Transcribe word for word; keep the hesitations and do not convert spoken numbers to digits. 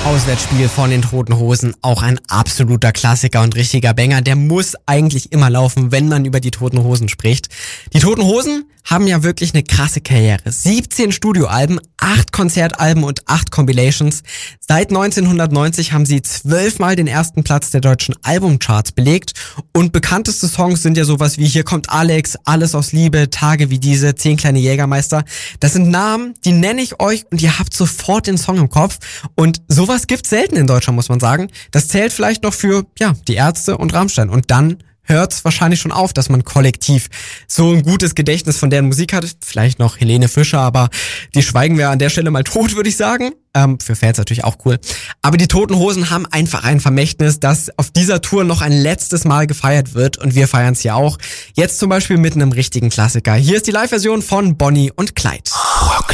Auswärtsspiel von den Toten Hosen, auch ein absoluter Klassiker und richtiger Banger. Der muss eigentlich immer laufen, wenn man über die Toten Hosen spricht. Die Toten Hosen haben ja wirklich eine krasse Karriere. siebzehn Studioalben, acht Konzertalben und acht Compilations. Seit neunzehnhundertneunzig haben sie zwölfmal den ersten Platz der deutschen Albumcharts belegt. Und bekannteste Songs sind ja sowas wie Hier kommt Alex, Alles aus Liebe, Tage wie diese, Zehn kleine Jägermeister. Das sind Namen, die nenne ich euch und ihr habt sofort den Song im Kopf. Und sowas gibt's selten in Deutschland, muss man sagen. Das zählt vielleicht noch für, ja, die Ärzte und Rammstein. Und dann hört's wahrscheinlich schon auf, dass man kollektiv so ein gutes Gedächtnis von deren Musik hat. Vielleicht noch Helene Fischer, aber die schweigen wir an der Stelle mal tot, würde ich sagen. Ähm, für Fans natürlich auch cool. Aber die Toten Hosen haben einfach ein Vermächtnis, das auf dieser Tour noch ein letztes Mal gefeiert wird. Und wir feiern's ja auch. Jetzt zum Beispiel mit einem richtigen Klassiker. Hier ist die Live-Version von Bonnie und Clyde. Rock